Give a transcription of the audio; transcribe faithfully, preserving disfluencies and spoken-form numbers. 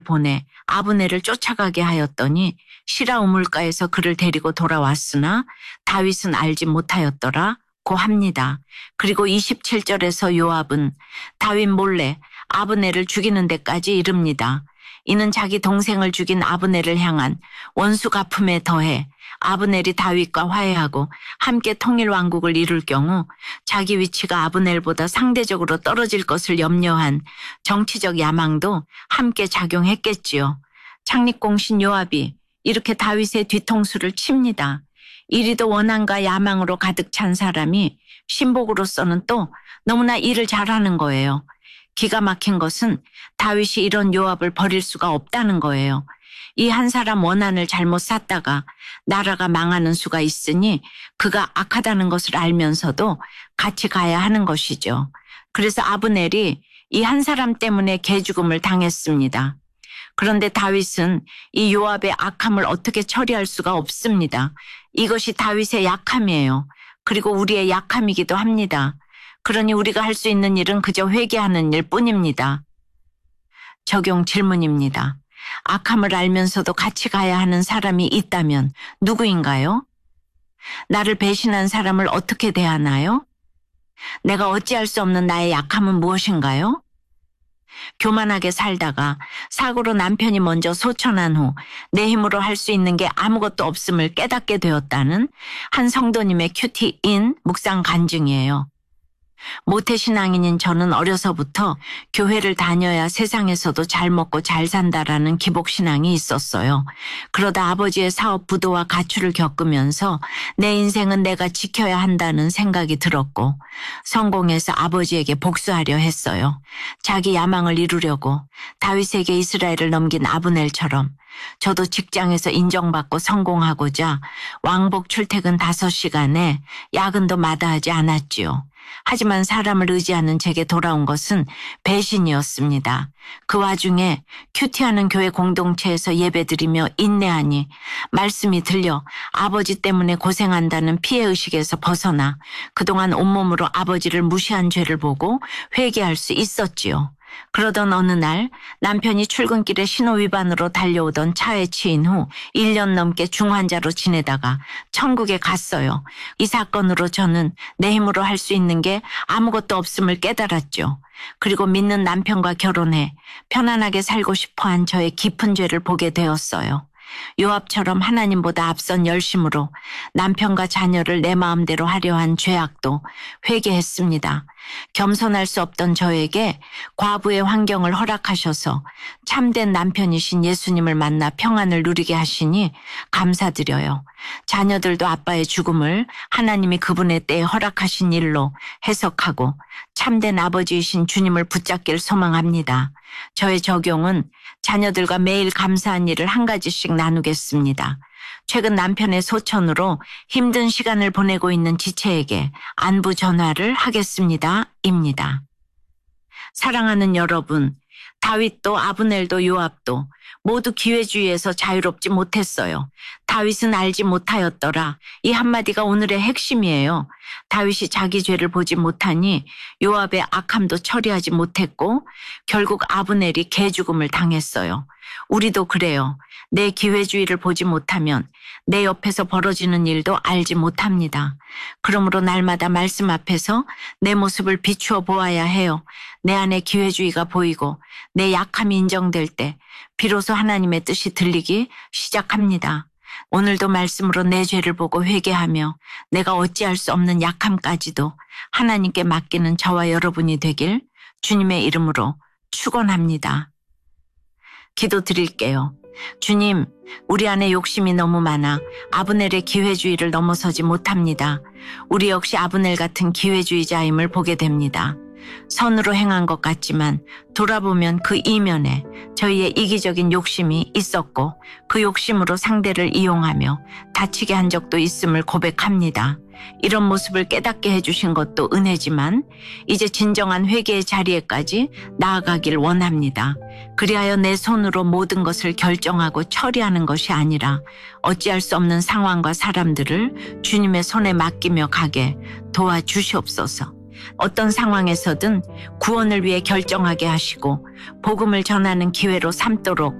보내 아브넬을 쫓아가게 하였더니 시라 우물가에서 그를 데리고 돌아왔으나 다윗은 알지 못하였더라 고 합니다. 그리고 이십칠 절에서 요압은 다윗 몰래 아브넬을 죽이는 데까지 이릅니다. 이는 자기 동생을 죽인 아브넬을 향한 원수 갚음에 더해 아브넬이 다윗과 화해하고 함께 통일 왕국을 이룰 경우 자기 위치가 아브넬보다 상대적으로 떨어질 것을 염려한 정치적 야망도 함께 작용했겠지요. 창립공신 요압이 이렇게 다윗의 뒤통수를 칩니다. 이리도 원한과 야망으로 가득 찬 사람이 신복으로서는 또 너무나 일을 잘하는 거예요. 기가 막힌 것은 다윗이 이런 요압을 버릴 수가 없다는 거예요. 이 한 사람 원한을 잘못 샀다가 나라가 망하는 수가 있으니 그가 악하다는 것을 알면서도 같이 가야 하는 것이죠. 그래서 아브넬이 이 한 사람 때문에 개죽음을 당했습니다. 그런데 다윗은 이 요압의 악함을 어떻게 처리할 수가 없습니다. 이것이 다윗의 약함이에요. 그리고 우리의 약함이기도 합니다. 그러니 우리가 할 수 있는 일은 그저 회개하는 일 뿐입니다. 적용 질문입니다. 악함을 알면서도 같이 가야 하는 사람이 있다면 누구인가요? 나를 배신한 사람을 어떻게 대하나요? 내가 어찌할 수 없는 나의 약함은 무엇인가요? 교만하게 살다가 사고로 남편이 먼저 소천한 후 내 힘으로 할 수 있는 게 아무것도 없음을 깨닫게 되었다는 한 성도님의 큐티인 묵상 간증이에요. 모태신앙인인 저는 어려서부터 교회를 다녀야 세상에서도 잘 먹고 잘 산다라는 기복신앙이 있었어요. 그러다 아버지의 사업 부도와 가출을 겪으면서 내 인생은 내가 지켜야 한다는 생각이 들었고 성공해서 아버지에게 복수하려 했어요. 자기 야망을 이루려고 다윗에게 이스라엘을 넘긴 아브넬처럼 저도 직장에서 인정받고 성공하고자 왕복 출퇴근 다섯 시간에 야근도 마다하지 않았지요. 하지만 사람을 의지하는 제게 돌아온 것은 배신이었습니다. 그 와중에 큐티하는 교회 공동체에서 예배드리며 인내하니 말씀이 들려 아버지 때문에 고생한다는 피해의식에서 벗어나 그동안 온몸으로 아버지를 무시한 죄를 보고 회개할 수 있었지요. 그러던 어느 날 남편이 출근길에 신호 위반으로 달려오던 차에 치인 후 일 년 넘게 중환자로 지내다가 천국에 갔어요. 이 사건으로 저는 내 힘으로 할 수 있는 게 아무것도 없음을 깨달았죠. 그리고 믿는 남편과 결혼해 편안하게 살고 싶어한 저의 깊은 죄를 보게 되었어요. 요압처럼 하나님보다 앞선 열심으로 남편과 자녀를 내 마음대로 하려 한 죄악도 회개했습니다. 겸손할 수 없던 저에게 과부의 환경을 허락하셔서 참된 남편이신 예수님을 만나 평안을 누리게 하시니 감사드려요. 자녀들도 아빠의 죽음을 하나님이 그분의 때에 허락하신 일로 해석하고 참된 아버지이신 주님을 붙잡길 소망합니다. 저의 적용은 자녀들과 매일 감사한 일을 한 가지씩 나누겠습니다. 최근 남편의 소천으로 힘든 시간을 보내고 있는 지체에게 안부 전화를 하겠습니다. 입니다. 사랑하는 여러분, 다윗도 아브넬도 요압도 모두 기회주의에서 자유롭지 못했어요. 다윗은 알지 못하였더라. 이 한마디가 오늘의 핵심이에요. 다윗이 자기 죄를 보지 못하니 요압의 악함도 처리하지 못했고 결국 아브넬이 개죽음을 당했어요. 우리도 그래요. 내 기회주의를 보지 못하면 내 옆에서 벌어지는 일도 알지 못합니다. 그러므로 날마다 말씀 앞에서 내 모습을 비추어 보아야 해요. 내 안에 기회주의가 보이고 내 약함이 인정될 때 비로소 하나님의 뜻이 들리기 시작합니다. 오늘도 말씀으로 내 죄를 보고 회개하며 내가 어찌할 수 없는 약함까지도 하나님께 맡기는 저와 여러분이 되길 주님의 이름으로 축원합니다. 기도 드릴게요. 주님, 우리 안에 욕심이 너무 많아 아브넬의 기회주의를 넘어서지 못합니다. 우리 역시 아브넬 같은 기회주의자임을 보게 됩니다. 선으로 행한 것 같지만 돌아보면 그 이면에 저희의 이기적인 욕심이 있었고 그 욕심으로 상대를 이용하며 다치게 한 적도 있음을 고백합니다. 이런 모습을 깨닫게 해주신 것도 은혜지만 이제 진정한 회개의 자리에까지 나아가길 원합니다. 그리하여 내 손으로 모든 것을 결정하고 처리하는 것이 아니라 어찌할 수 없는 상황과 사람들을 주님의 손에 맡기며 가게 도와주시옵소서. 어떤 상황에서든 구원을 위해 결정하게 하시고 복음을 전하는 기회로 삼도록